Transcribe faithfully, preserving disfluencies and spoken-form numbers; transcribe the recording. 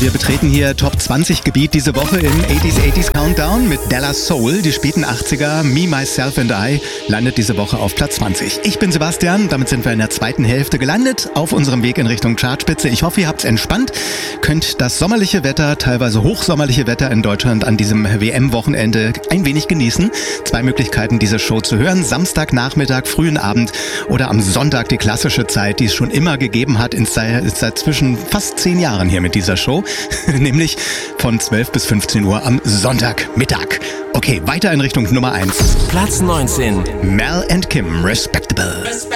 wir betreten hier Top zwanzig Gebiet diese Woche im achtziger achtziger Countdown mit Della Soul. Die späten achtziger, Me, Myself and I, landet diese Woche auf Platz zwanzig. Ich bin Sebastian, damit sind wir in der zweiten Hälfte gelandet, auf unserem Weg in Richtung Chartspitze. Ich hoffe, ihr habt's entspannt, könnt das sommerliche Wetter, teilweise hochsommerliche Wetter in Deutschland an diesem W M-Wochenende ein wenig genießen. Zwei Möglichkeiten, diese Show zu hören: Samstagnachmittag, frühen Abend oder am Sonntag, die klassische Zeit, die es schon immer gegeben hat, in seit zwischen fast zehn Jahren hier mit dieser Show, nämlich von zwölf bis fünfzehn Uhr am Sonntagmittag. Okay, weiter in Richtung Nummer eins. Platz neunzehn. Mel and Kim, Respectable.